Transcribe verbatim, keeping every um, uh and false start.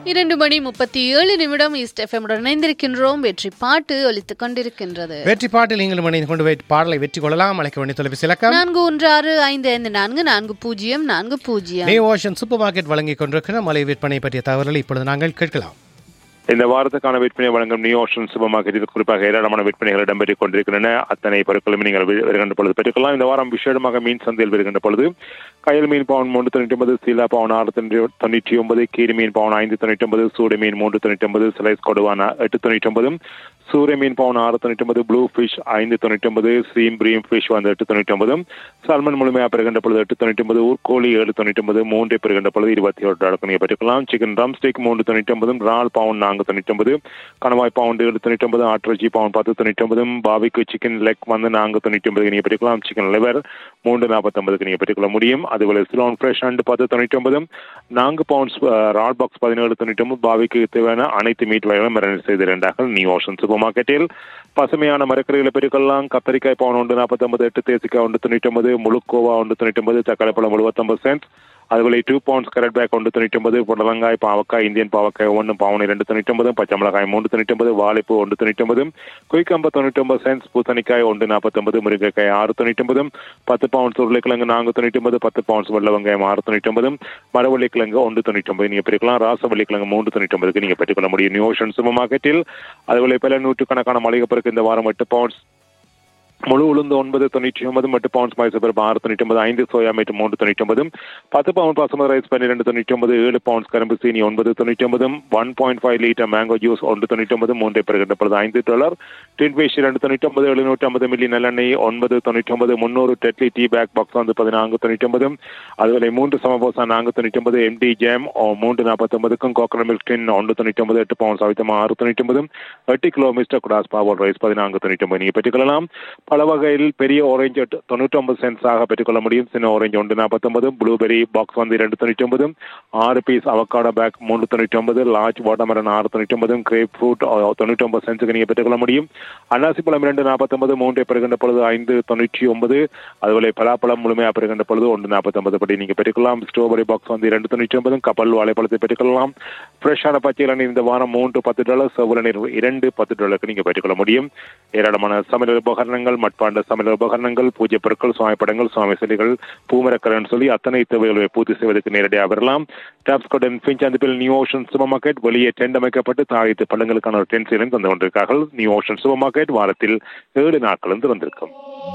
இரண்டு மணி முப்பத்தி ஏழு நிமிடம் ஈஸ்ட் எஃப்எம் இணைந்திருக்கின்றோம். வெற்றி பாட்டு ஒலித்துக் கொண்டிருக்கின்றது. வெற்றி பாட்டில் நீங்கள் இணைந்து கொண்டு பாடலை வெற்றி கொள்ளலாம். அழைக்க வேண்டிய தொலைபேசி இலக்கம் நான்கு ஒன்று ஆறு ஐந்து ஐந்து நான்கு நான்கு பூஜ்ஜியம் நான்கு பூஜ்ஜியம். நியூ ஓஷன் சூப்பர் மார்க்கெட் வழங்கிக் கொண்டிருக்கிற மலை விற்பனை பற்றிய தகவல்களை இப்பொழுது நாங்கள் கேட்கலாம். இந்த வாரத்துக்கான விற்பனை வழங்கும் நியூ ஓஷன் சூப்பர் மார்க்கெட்டில் குறிப்பாக ஏராளமான விற்பனைகள் இடம்பெற்றுக் கொண்டிருக்கின்றன. அத்தனை பொருட்களும் நீங்கள் வருகின்ற பொழுது பெற்றுக்கலாம். இந்த வாரம் விசேடமாக மீன் சந்தையில் வருகின்ற பொழுது கயல் மீன் பவுன் மூன்று தொண்ணூற்றி ஒன்பது, சீலா பவுன் ஆறு தொண்ணூற்றி ஒன்பது, கீரி மீன் பவுன் ஐந்து தொண்ணூற்றி ஒன்பது, சூடு மீன் மூன்று தொண்ணூற்றி ஒன்பது, சிலைஸ் கொடுவான எட்டு தொண்ணூற்றி ஒன்பது, சூரிய மீன் பவுன் ஆறு தொண்ணூற்றி ஒன்பது, ப்ளூ ஃபிஷ் ஐந்து தொண்ணூற்றி ஒன்பது, சீம் பிரீம் ஃபிஷ் வந்து எட்டு தொண்ணூற்றி ஒன்பது, சல்மன் முழுமையாக பெறுகின்ற பொழுது எட்டு தொண்ணூற்றி ஒன்பது, ஊர்கோழி ஏழு தொண்ணூற்றி ஒன்பது, மூன்றை பெறுகின்ற பொழுது இருபத்தி ஒரு டாலர் நீங்கள் பெற்றுக்கலாம். சிக்கன் ரம் ஸ்டிக் மூன்று தொண்ணூற்றி ஒன்பது, ரால் பவுன் நான்கு தொண்ணூற்றி ஒன்பது, கணவாய் பவுண்ட் ஏழு தொண்ணூற்றி ஒன்பது, ஆட்ரஜி பவுன் பத்து தொண்ணூற்றி ஒன்பது, பாபிக்கு சிக்கன் லெக் வந்து நான்கு தொண்ணூற்றி ஒன்பது நீங்கள் பெற்றுக்கலாம். சிக்கன் லிவர் மூன்று நாற்பத்தி ஒன்பதுக்கு நீங்கள் பெற்றுக்கொள்ள முடியும். அதுபோல சிலோன் ஃப்ரெஷ் அண்டு பத்து தொண்ணூற்றி ஒன்பது, நான்கு பவுண்ட்ஸ் ரால் பாக்ஸ் பதினேழு தொண்ணூற்றி ஒன்பது, பாபிக்கு தேவையான அனைத்து மீட் வகைகளும் மரணம் செய்து இரண்டாக நியூ ஓஷன் சூப்பர் மார்க்கெட்டில் பசுமையான மரக்கறிகளை பெற்றுக்கொள்ளலாம். கத்தரிக்காய் பவுன் ஒன்று நாற்பத்தி ஒன்பது, எட்டு தேசிக்காய் ஒன்று தொண்ணூற்றி ஒன்பது, முழுக்கோவா ஒன்று தொண்ணூற்றி ஒன்பது, தக்காளி பழம் எழுபத்தொன்பது சென்ட், அதுபோல டூ பவுண்ட்ஸ் கரட் பேக் ஒன்று தொண்ணூற்றி ஒன்பது, புடலங்காய் பாவக்காய் இந்தியன் பாவக்காய் ஒன்று பவுன் இரண்டு தொண்ணூற்றி ஒன்பது, பச்சை மிளகாய் மூன்று தொண்ணூற்றி ஒன்பது, வாழைப்பூ ஒன்று தொண்ணூற்றி ஒன்பது, குயிக்கம்பு தொண்ணூற்றி ஒன்பது சென்ட்ஸ், பூசணிக்காய் ஒன்று நாற்பத்தி ஒன்பது, முருங்கைக்காய் ஆறு தொண்ணூற்றி ஒன்பது, பத்து பவுண்ட்ஸ் உருளைக்கிழங்கு நான்கு தொண்ணூற்றி ஒன்பது, பத்து பவுண்ட்ஸ் வெள்ளை வெங்காயம் ஆறு தொண்ணூற்றி ஒன்பது, மரவள்ளிக்கிழங்கு ஒன்று தொண்ணூற்றி ஒன்பது நீங்கள் பெற்றுக்கலாம். ராசவள்ளிக்கிழங்கு மூன்று தொண்ணூற்றி ஒன்பதுக்கு நீங்கள் பெற்றுக்கொள்ள முடியும் நியூ ஓஷன் சூப்பர் மார்க்கெட்டில். அதுபோல பல நூற்றுக்கணக்கான மளிகை பொருட்கள் இந்த வாரம் எட்டு பவுண்ட்ஸ் முழு உளுந்து ஒன்பது தொண்ணூற்றி ஒன்பது, எட்டு பவுண்ட்ஸ் மைசூர் பருப்பு ஆறு தொண்ணூற்றி ஒன்பது, ஐந்து சோயா மீட் மூன்று தொண்ணூற்றி ஒன்பது, பத்து பவுண்ட் பாசுமதி ரைஸ் பன்னிரெண்டு தொண்ணூற்றி ஒன்பது, ஏழு பவுண்ட்ஸ் கரும்பு சீனி ஒன்பது தொண்ணூற்றி ஒன்பது, one point five litre mango juice ஒன்று தொண்ணூற்றி ஒன்பது, மூன்றை பெறுகின்ற பொழுது ஐந்து டாலர், டின் ஃபிஷ் இரண்டு தொண்ணூற்றி ஒன்பது, எழுநூற்றி ஐம்பது மில்லி நல்லெண்ணெய் ஒன்பது தொண்ணூற்றி ஒன்பது, முன்னூறு டெட்லி டீ பேக் பாக்ஸ் வந்து பதினான்கு தொண்ணூற்றி ஒன்பது, அதுவரை மூன்று சமபோசா நான்கு தொண்ணூற்றி ஒன்பது, எம்டி ஜேம் மூன்று நாற்பத்தி ஒன்பதுக்கும் கோகனட் மில்க் டின் ஒன்று தொண்ணூற்றி ஒன்பது, எட்டு பவுண்ட்ஸ் அவித்தமா ஆறு தொண்ணூற்றி ஒன்பது, எட்டு கிலோ மிஸ்டர் குடாஸ் பாவல் ரைஸ் பதினான்கு தொண்ணூற்றி ஒன்பது நீங்கள் பெற்றுக்கொள்ளலாம். பல வகையில் பெரிய ஆரஞ்சு தொண்ணூற்றி ஒன்பது சென்ட்ஸாக பெற்றுக்கொள்ள முடியும். சின்ன ஆரஞ்சு ஒன்று நாற்பத்தி ஒன்பது, ப்ளூபெரி பாக்ஸ் வந்து இரண்டு தொண்ணூற்றி ஒன்பது, ஆறு பீஸ் அவக்காடோ பேக் மூன்று தொண்ணூற்றி ஒன்பது, லார்ஜ் வாட்டர்மெலன் ஆறு தொண்ணூற்றி ஒன்பது, கிரேப் ஃப்ரூட் தொண்ணூற்றி ஒன்பது சென்ட்ஸுக்கு நீங்கள் பெற்றுக்கொள்ள முடியும். அன்னாசி பழம் இரண்டு நாற்பத்தி ஒன்பது, மூன்றை பெறுகின்ற பொழுது ஐந்து தொண்ணூற்றி ஒன்பது, அதுபோல பலாப்பழம் முழுமையாக பெறுகின்ற பொழுது ஒன்று நாற்பத்தி ஒன்பது படி நீங்கள் பெற்றுக்கொள்ளலாம். ஸ்ட்ராபெரி பாக்ஸ் வந்து இரண்டு தொண்ணூற்றி ஒன்பது, கப்பல் வாழைப்பழத்தை பெற்றுக்கொள்ளலாம். ஃப்ரெஷ்ஷான பச்சை இளநீர் இந்த வாரம் மூன்று பத்து டாலர், செவ்வள நீர் இரண்டு பத்து டாலருக்கு நீங்கள் பெற்றுக்கொள்ள முடியும். ஏராளமான சமையல் உபகரணங்கள், மட்பாண்ட சமையல் உபகரணங்கள், பூஜை பொருட்கள், சுவாமி படங்கள், சுவாமி சிலைகள், பூமரக்கரன் சொல்லி அத்தனை தேவைகளை பூர்த்தி செய்வதற்கு நேரடியாக வரலாம். டாப்ஸ்கோடன் ஃபின்ச் அந்த நியூ ஓஷன் சூப்பர் மார்க்கெட் வெளியே டென்ட் அமைக்கப்பட்டு தாயத்து பழங்களுக்கான ஒரு டென்ட் சேலம் தந்து கொண்டிருக்கார்கள். நியூ ஓஷன் சூப்பர் மார்க்கெட் வாரத்தில் ஏழு நாட்களும் திறந்திருக்கும்.